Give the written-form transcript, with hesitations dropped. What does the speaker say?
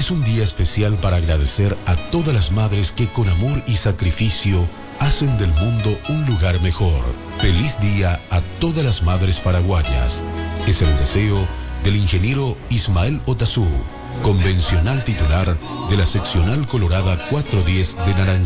es un día especial para agradecer a todas las madres que con amor y sacrificio hacen del mundo un lugar mejor. Feliz día a todas las madres paraguayas. Es el deseo del ingeniero Ismael Otazú, convencional titular de la seccional colorada 410 de Naranjal.